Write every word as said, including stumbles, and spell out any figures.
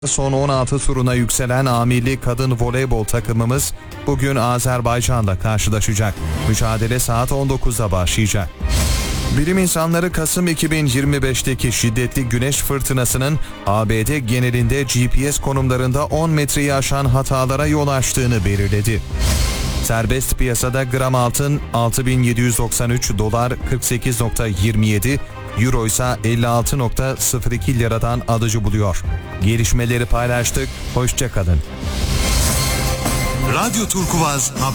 Son on altı turuna yükselen A Milli Kadın Voleybol takımımız bugün Azerbaycan'da karşılaşacak. Mücadele saat on dokuzda başlayacak. Bilim insanları Kasım iki bin yirmi beşteki şiddetli güneş fırtınasının A B D genelinde G P S konumlarında on metreyi aşan hatalara yol açtığını belirledi. Serbest piyasada gram altın altı bin yedi yüz doksan üç dolar kırk sekiz nokta yirmi yedi, euro ise elli altı nokta sıfır iki liradan alıcı buluyor. Gelişmeleri paylaştık, hoşça kalın. Radyo Turkuaz